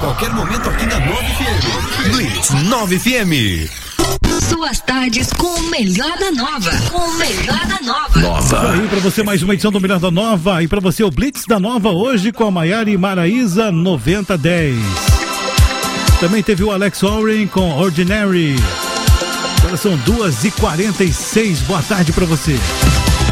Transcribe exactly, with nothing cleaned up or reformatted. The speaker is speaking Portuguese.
qualquer momento aqui na nove F M. Blitz nove F M. Suas tardes com o melhor da nova. Com o melhor da nova. Nova. Isso aí, pra você mais uma edição do Melhor da Nova. E pra você o Blitz da Nova hoje com a Maiara e Maraísa noventa dez. Também teve o Alex Oren com Ordinary. Agora são duas e quarenta e seis. Boa tarde pra você.